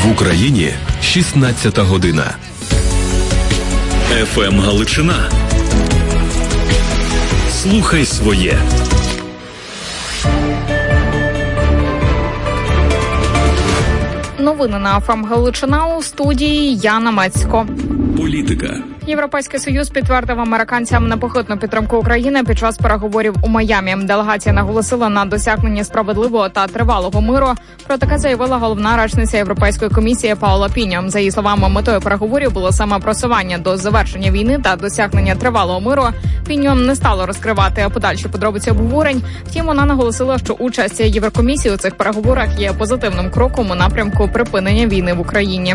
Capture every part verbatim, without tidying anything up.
В Україні шістнадцята година. еф ем Галичина. Слухай своє. Новини на еф ем Галичина, у студії Яна Мецько. Політика. Європейський Союз підтвердив американцям непохитну підтримку України під час переговорів у Майамі. Делегація наголосила на досягненні справедливого та тривалого миру. Про таке заявила головна речниця Європейської комісії Паула Піньо. За її словами, метою переговорів було саме просування до завершення війни та досягнення тривалого миру. Піньо не стало розкривати подальші подробиці обговорень. Втім, вона наголосила, що участь Єврокомісії у цих переговорах є позитивним кроком у напрямку припинення війни в Україні.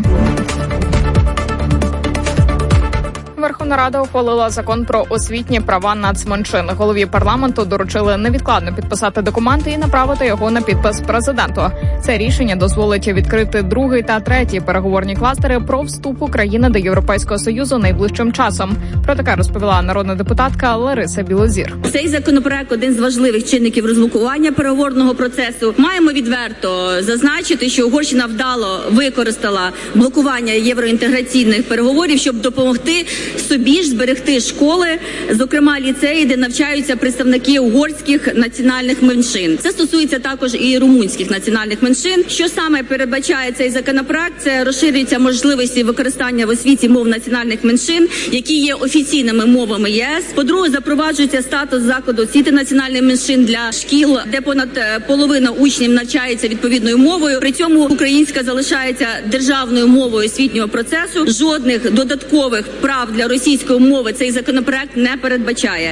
Верховна Рада ухвалила закон про освітні права нацменшин. Голові парламенту доручили невідкладно підписати документи і направити його на підпис президенту. Це рішення дозволить відкрити другий та третій переговорні кластери про вступ України до Європейського Союзу найближчим часом. Про таке розповіла народна депутатка Лариса Білозір. Цей законопроект – один з важливих чинників розблокування переговорного процесу. Маємо відверто зазначити, що Угорщина вдало використала блокування євроінтеграційних переговорів, щоб допомогти собі ж зберегти школи, зокрема ліцеї, де навчаються представники угорських національних меншин. Це стосується також і румунських національних меншин. Що саме передбачає цей законопроект? Це розширюються можливості використання в освіті мов національних меншин, які є офіційними мовами ЄС. По-друге, запроваджується статус закладу освіти національних меншин для шкіл, де понад половина учнів навчається відповідною мовою. При цьому українська залишається державною мовою освітнього процесу. Жодних додаткових прав для російської мови цей законопроект не передбачає.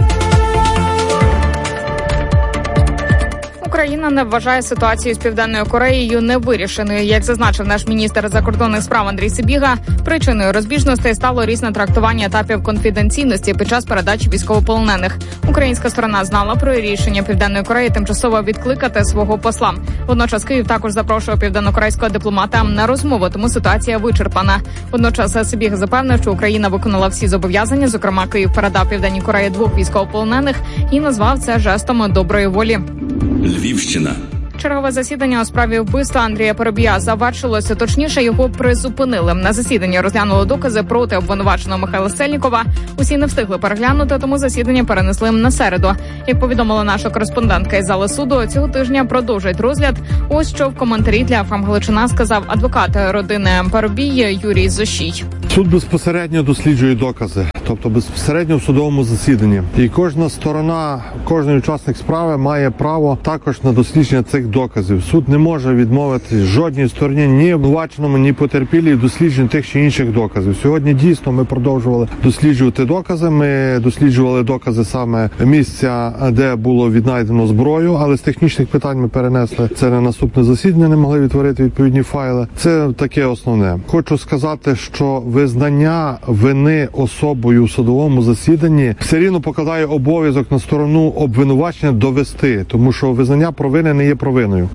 Україна не вважає ситуацію з Південною Кореєю невирішеною. Як зазначив наш міністр закордонних справ Андрій Сибіга, причиною розбіжностей стало різне трактування етапів конфіденційності під час передачі військовополонених. Українська сторона знала про рішення Південної Кореї тимчасово відкликати свого посла. Водночас Київ також запрошував південнокорейського дипломата на розмову, тому ситуація вичерпана. Водночас Сибіг запевнив, що Україна виконала всі зобов'язання, зокрема Київ передав Південній Кореї двох військовополонених і назвав це жестом доброї волі. Львівщина. Чергове засідання у справі вбивства Андрія Парубія завершилося, точніше його призупинили. На засіданні розглянули докази проти обвинуваченого Михайла Сельнікова. Усі не встигли переглянути, тому засідання перенесли на середу. Як повідомила наша кореспондентка із зали суду, цього тижня продовжать розгляд. Ось що в коментарі для еф ем Галичина сказав адвокат родини Парубій Юрій Зощій. Суд безпосередньо досліджує докази, тобто безпосередньо в судовому засіданні. І кожна сторона, кожен учасник справи має право також на дослідження цих доказів. Суд не може відмовити жодній стороні, ні обвинуваченому, ні потерпілій в дослідженні тих чи інших доказів. Сьогодні дійсно ми продовжували досліджувати докази. Ми досліджували докази саме місця, де було віднайдено зброю, але з технічних питань ми перенесли це на наступне засідання, не могли відтворити відповідні файли. Це таке основне. Хочу сказати, що визнання вини особою у судовому засіданні все рівно покладає обов'язок на сторону обвинувачення довести, тому що визнання провини не є провиною.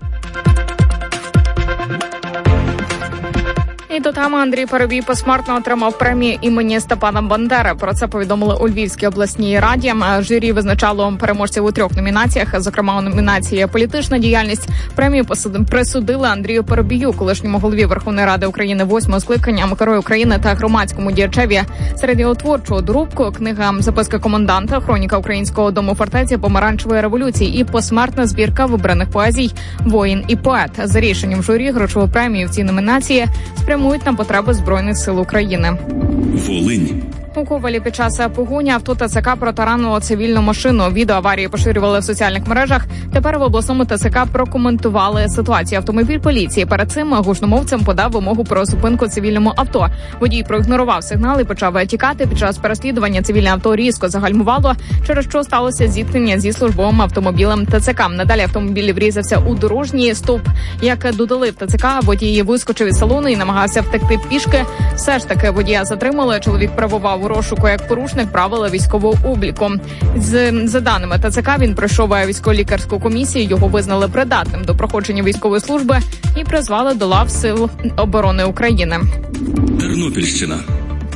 І до теми Андрій Парубій посмертно отримав премію імені Степана Бандери. Про це повідомили у Львівській обласній раді. Журі визначало переможців у трьох номінаціях, зокрема у номінації «Політична діяльність». Премію присудили Андрію Парубію, колишньому голові Верховної Ради України восьмого скликання, Герою України та громадському діячеві. Серед його творчого доробку книга «Записки коменданта», хроніка Українського дому фортеці помаранчевої революції і посмертна збірка вибраних поезій «Воїн і поет». За рішенням журі грошову премію в цій номінації спрямують на потреби Збройних сил України. Волинь. У Ковалі під час погоні авто ТЦК протаранило цивільну машину. Відео аварії поширювали в соціальних мережах. Тепер в обласному ТЦК прокоментували ситуацію. Автомобіль поліції перед цим гучномовцем подав вимогу про зупинку цивільному авто. Водій проігнорував сигнал і почав тікати. Під час переслідування цивільне авто різко загальмувало, через що сталося зіткнення зі службовим автомобілем ТЦК. Надалі автомобіль врізався у дорожній стовп. Як додали в ТЦК, водій вискочив із салону і намагався втекти пішки. Все ж таки водія затримали. Чоловік перебував у розшуку як порушник правил військового обліку. З, за даними ТЦК, він пройшов військово-лікарську комісію, його визнали придатним до проходження військової служби і призвали до лав Сил оборони України. Тернопільщина.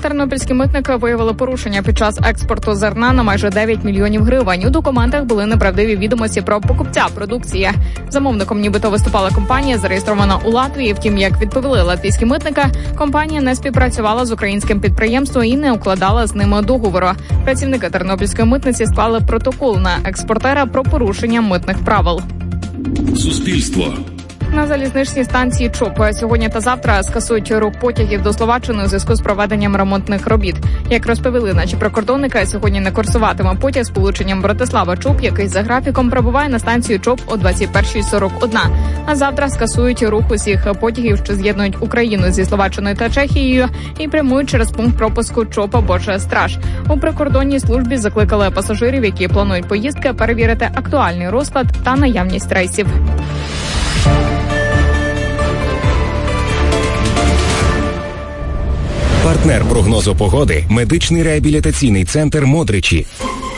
Тернопільські митники виявили порушення під час експорту зерна на майже дев'ять мільйонів гривень. У документах були неправдиві відомості про покупця продукції. Замовником нібито виступала компанія, зареєстрована у Латвії. Втім, як відповіли латвійські митники, компанія не співпрацювала з українським підприємством і не укладала з ними договору. Працівники Тернопільської митниці склали протокол на експортера про порушення митних правил. Суспільство. На залізничній станції ЧОП сьогодні та завтра скасують рух потягів до Словаччини у зв'язку з проведенням ремонтних робіт. Як розповіли наші прикордонники, сьогодні не курсуватиме потяг з полученням Братислава-ЧОП, який за графіком прибуває на станцію ЧОП о двадцять перша сорок один. А завтра скасують рух усіх потягів, що з'єднують Україну зі Словаччиною та Чехією і прямують через пункт пропуску ЧОП або ж Страж. У прикордонній службі закликали пасажирів, які планують поїздки, перевірити актуальний розклад та наявність рейсів. Партнер прогнозу погоди – медичний реабілітаційний центр «Модричі».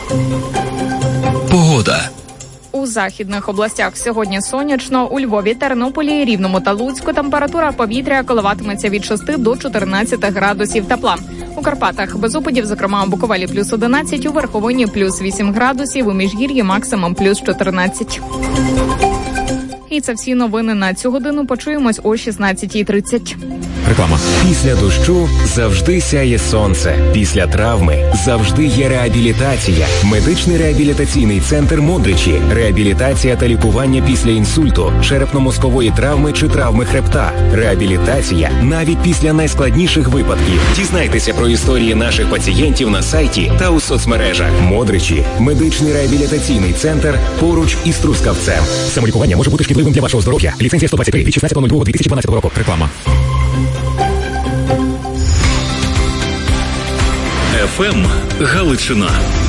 Погода. У західних областях сьогодні сонячно, у Львові, Тернополі, Рівному та Луцьку температура повітря коливатиметься від шести до чотирнадцяти градусів тепла. У Карпатах без опадів, зокрема у Буковелі плюс одинадцять, у Верховині плюс вісім градусів, у Міжгір'ї максимум плюс чотирнадцять. І це всі новини на цю годину. Почуємось о шістнадцятій тридцять. Реклама. Після дощу завжди сяє сонце. Після травми завжди є реабілітація. Медичний реабілітаційний центр «Модричі». Реабілітація та лікування після інсульту, черепно-мозкової травми чи травми хребта. Реабілітація навіть після найскладніших випадків. Дізнайтеся про історії наших пацієнтів на сайті та у соцмережах. «Модричі» – медичний реабілітаційний центр поруч із Трускавцем. Самолікування може бути шкідливим для вашого здоров'я. Ліцензія сто двадцять три від шістнадцятого лютого дві тисячі дванадцятого року. Реклама. еф ем Галичина.